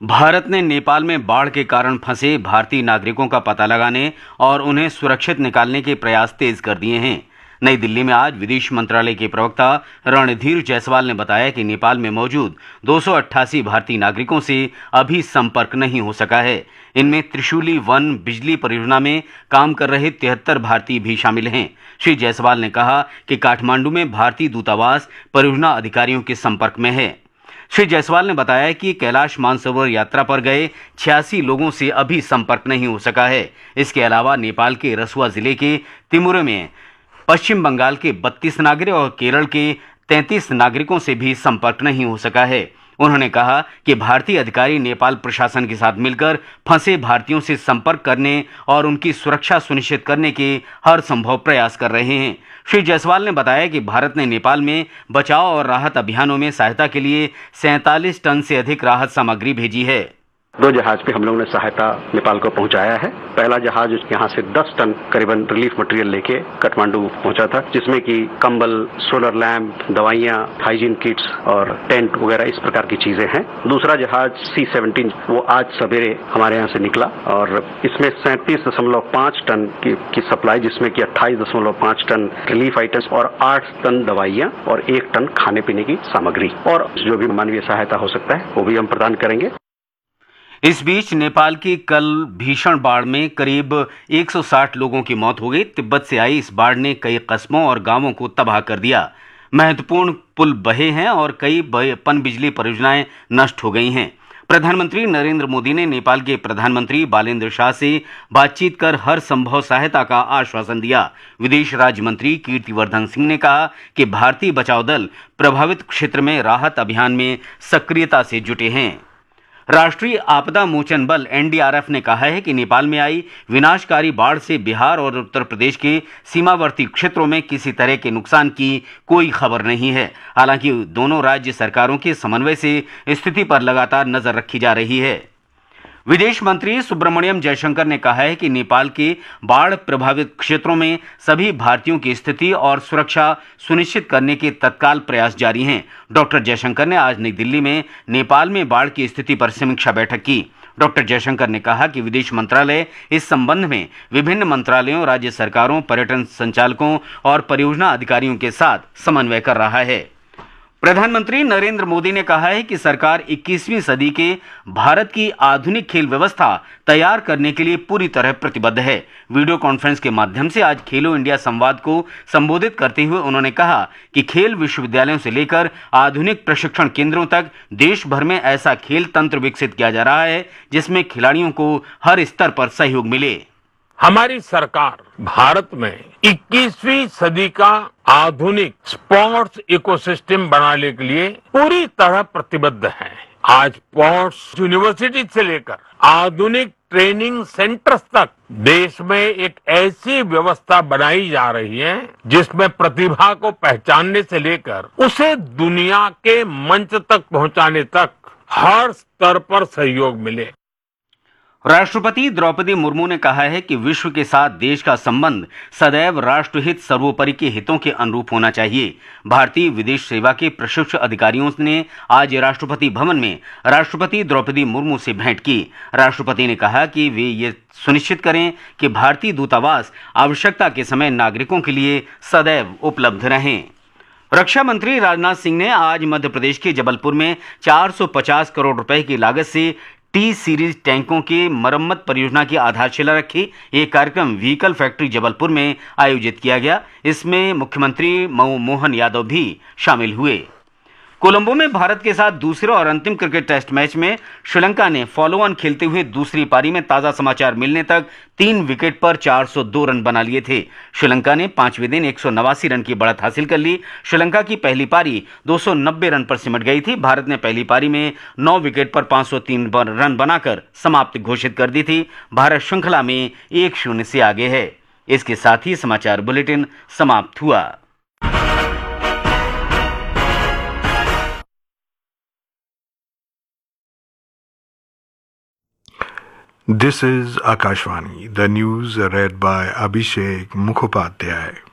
भारत ने नेपाल में बाढ़ के कारण फंसे भारतीय नागरिकों का पता लगाने और उन्हें सुरक्षित निकालने के प्रयास तेज कर दिए हैं। नई दिल्ली में आज विदेश मंत्रालय के प्रवक्ता रणधीर जायसवाल ने बताया कि नेपाल में मौजूद 288 भारतीय नागरिकों से अभी संपर्क नहीं हो सका है। इनमें त्रिशूली वन बिजली परियोजना में काम कर रहे 73 भारतीय भी शामिल हैं। श्री जायसवाल ने कहा कि काठमांडू में भारतीय दूतावास परियोजना अधिकारियों के संपर्क में है। श्री जायसवाल ने बताया कि कैलाश मानसरोवर यात्रा पर गए 86 लोगों से अभी संपर्क नहीं हो सका है। इसके अलावा नेपाल के रसुआ जिले के तिमुरे में पश्चिम बंगाल के 32 नागरिक और केरल के 33 नागरिकों से भी संपर्क नहीं हो सका है। उन्होंने कहा कि भारतीय अधिकारी नेपाल प्रशासन के साथ मिलकर फंसे भारतीयों से संपर्क करने और उनकी सुरक्षा सुनिश्चित करने के हर संभव प्रयास कर रहे हैं। श्री जायसवाल ने बताया कि भारत ने नेपाल में बचाव और राहत अभियानों में सहायता के लिए 47 टन से अधिक राहत सामग्री भेजी है। 2 जहाज पे हम लोगों ने सहायता नेपाल को पहुंचाया है। पहला जहाज यहाँ से 10 टन करीबन रिलीफ मटेरियल लेके काठमांडू पहुंचा था, जिसमें कि कंबल, सोलर लैंप, दवाइयां, हाइजीन किट्स और टेंट वगैरह इस प्रकार की चीजें हैं। दूसरा जहाज C-17 वो आज सवेरे हमारे यहाँ से निकला और इसमें 37.5 टन की सप्लाई, जिसमें कि 28.5 टन रिलीफ आइटम्स और 8 टन दवाइयां और 1 टन खाने पीने की सामग्री और जो भी मानवीय सहायता हो सकता है वो भी हम प्रदान करेंगे। इस बीच नेपाल की कल भीषण बाढ़ में करीब 160 लोगों की मौत हो गई। तिब्बत से आई इस बाढ़ ने कई कस्बों और गांवों को तबाह कर दिया। महत्वपूर्ण पुल बहे हैं और कई पनबिजली परियोजनाएं नष्ट हो गई हैं। प्रधानमंत्री नरेंद्र मोदी ने नेपाल के प्रधानमंत्री बालेंद्र शाह से बातचीत कर हर संभव सहायता का आश्वासन दिया। विदेश राज्य मंत्री कीर्तिवर्धन सिंह ने कहा कि भारतीय बचाव दल प्रभावित क्षेत्र में राहत अभियान में सक्रियता से जुटे हैं। राष्ट्रीय आपदा मोचन बल NDRF ने कहा है कि नेपाल में आई विनाशकारी बाढ़ से बिहार और उत्तर प्रदेश के सीमावर्ती क्षेत्रों में किसी तरह के नुकसान की कोई खबर नहीं है। हालांकि दोनों राज्य सरकारों के समन्वय से स्थिति पर लगातार नजर रखी जा रही है। विदेश मंत्री सुब्रमण्यम जयशंकर ने कहा है कि नेपाल के बाढ़ प्रभावित क्षेत्रों में सभी भारतीयों की स्थिति और सुरक्षा सुनिश्चित करने के तत्काल प्रयास जारी हैं। डॉक्टर जयशंकर ने आज नई दिल्ली में नेपाल में बाढ़ की स्थिति पर समीक्षा बैठक की। डॉक्टर जयशंकर ने कहा कि विदेश मंत्रालय इस संबंध में विभिन्न मंत्रालयों, राज्य सरकारों, पर्यटन संचालकों और परियोजना अधिकारियों के साथ समन्वय कर रहा है। प्रधानमंत्री नरेंद्र मोदी ने कहा है कि सरकार 21वीं सदी के भारत की आधुनिक खेल व्यवस्था तैयार करने के लिए पूरी तरह प्रतिबद्ध है। वीडियो कॉन्फ्रेंस के माध्यम से आज खेलो इंडिया संवाद को संबोधित करते हुए उन्होंने कहा कि खेल विश्वविद्यालयों से लेकर आधुनिक प्रशिक्षण केंद्रों तक देश भर में ऐसा खेल तंत्र विकसित किया जा रहा है जिसमें खिलाड़ियों को हर स्तर पर सहयोग मिले। हमारी सरकार भारत में 21वीं सदी का आधुनिक स्पोर्ट्स इकोसिस्टम बनाने के लिए पूरी तरह प्रतिबद्ध है। आज स्पोर्ट्स यूनिवर्सिटी से लेकर आधुनिक ट्रेनिंग सेंटर्स तक देश में एक ऐसी व्यवस्था बनाई जा रही है जिसमें प्रतिभा को पहचानने से लेकर उसे दुनिया के मंच तक पहुंचाने तक हर स्तर पर सहयोग मिले। राष्ट्रपति द्रौपदी मुर्मू ने कहा है कि विश्व के साथ देश का संबंध सदैव राष्ट्रहित सर्वोपरि के हितों के अनुरूप होना चाहिए। भारतीय विदेश सेवा के प्रशिक्षु अधिकारियों ने आज राष्ट्रपति भवन में राष्ट्रपति द्रौपदी मुर्मू से भेंट की। राष्ट्रपति ने कहा कि वे ये सुनिश्चित करें कि भारतीय दूतावास आवश्यकता के समय नागरिकों के लिए सदैव उपलब्ध रहें। रक्षा मंत्री राजनाथ सिंह ने आज मध्य प्रदेश के जबलपुर में 450 करोड़ रुपए की लागत से T सीरीज टैंकों के मरम्मत परियोजना की आधारशिला रखी। ये कार्यक्रम व्हीकल फैक्ट्री जबलपुर में आयोजित किया गया। इसमें मुख्यमंत्री मोहन यादव भी शामिल हुए। कोलंबो में भारत के साथ दूसरे और अंतिम क्रिकेट टेस्ट मैच में श्रीलंका ने फॉलो ऑन खेलते हुए दूसरी पारी में ताजा समाचार मिलने तक 3 विकेट पर 402 रन बना लिए थे। श्रीलंका ने 5वें दिन 189 रन की बढ़त हासिल कर ली। श्रीलंका की पहली पारी 290 रन पर सिमट गई थी। भारत ने पहली पारी में 9 विकेट पर 503 रन बनाकर समाप्ति घोषित कर दी थी। भारत श्रृंखला में 1-0 से आगे है। इसके साथ ही समाचार बुलेटिन समाप्त हुआ। This is Akashvani, the news read by Abhishek Mukhopadhyay.